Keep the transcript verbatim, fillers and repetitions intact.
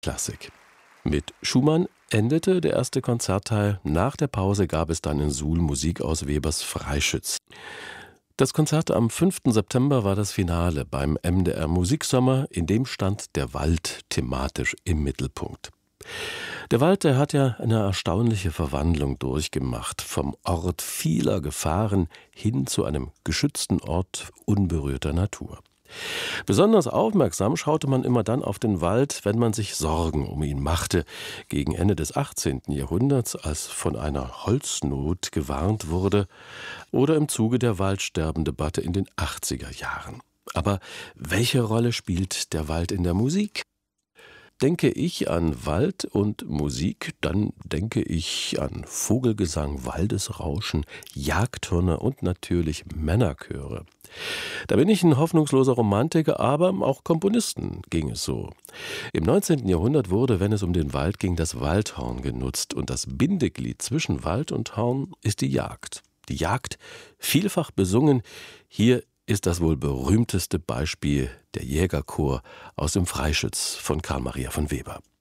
Klassik. Mit Schumann endete der erste Konzertteil. Nach der Pause gab es dann in Suhl Musik aus Webers Freischütz. Das Konzert am fünften September war das Finale beim M D R Musiksommer. In dem stand der Wald thematisch im Mittelpunkt. Der Wald, der hat ja eine erstaunliche Verwandlung durchgemacht. Vom Ort vieler Gefahren hin zu einem geschützten Ort unberührter Natur. Besonders aufmerksam schaute man immer dann auf den Wald, wenn man sich Sorgen um ihn machte. Gegen Ende des achtzehnten Jahrhunderts, als von einer Holznot gewarnt wurde, oder im Zuge der Waldsterbendebatte in den achtziger Jahren. Aber welche Rolle spielt der Wald in der Musik? Denke ich an Wald und Musik, dann denke ich an Vogelgesang, Waldesrauschen, Jagdhörner und natürlich Männerchöre. Da bin ich ein hoffnungsloser Romantiker, aber auch Komponisten ging es so. Im neunzehnten Jahrhundert wurde, wenn es um den Wald ging, das Waldhorn genutzt. Und das Bindeglied zwischen Wald und Horn ist die Jagd. Die Jagd, vielfach besungen. Hier ist das wohl berühmteste Beispiel der Jägerchor aus dem Freischütz von Carl Maria von Weber.